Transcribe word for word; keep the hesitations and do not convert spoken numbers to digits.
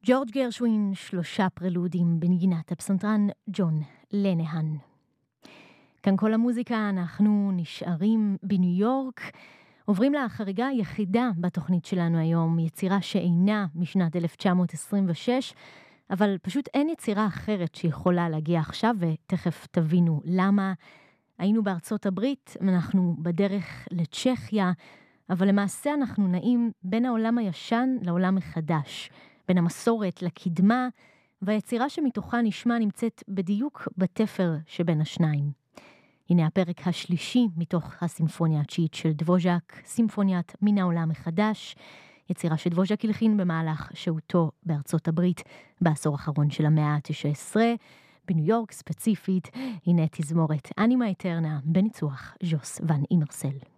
ג'ורג' גרשווין, שלושה פרלודים בנגינת הפסנתרן ג'ון לנהאן. כאן כל המוזיקה, אנחנו נשארים בניו יורק, עוברים לחריגה היחידה בתוכנית שלנו היום, יצירה שאינה משנת אלף תשע מאות עשרים ושש, אבל פשוט אין יצירה אחרת שיכולה להגיע עכשיו, ותכף תבינו למה. היינו בארצות הברית, אנחנו בדרך לצ'כיה, אבל למעשה אנחנו נעים בין העולם הישן לעולם החדש, בין המסורת לקדמה, והיצירה שמתוכה נשמע נמצאת בדיוק בתפר שבין השניים. הנה הפרק השלישי מתוך הסימפוניה התשיעית של דבוז'ק, סימפוניית מן העולם החדש, יצירה שדבוז'ק הלחין במהלך שהותו בארצות הברית בעשור האחרון של המאה ה-תשע עשרה, בניו יורק ספציפית. הנה תזמורת אנימה אטרנה בניצוח ז'וס ון אימרסל.